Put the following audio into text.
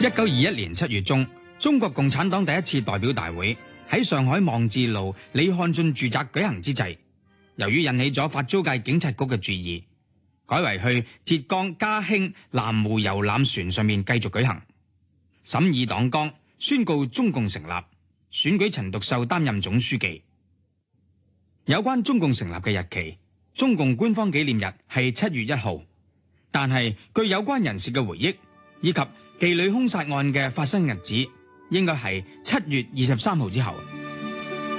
1921年7月中，中國共產黨第一次代表大會喺上海望志路李漢俊住宅舉行之際，由於引起咗法租界警察局嘅注意，改為去浙江嘉興南湖遊覽船上面繼續舉行。審議黨綱，宣告中共成立，選舉陳獨秀擔任總書記。有關中共成立嘅日期，中共官方紀念日係7月1號，但係據有關人士嘅回憶以及妓女兇殺案嘅發生日子，應該係7月23號之後。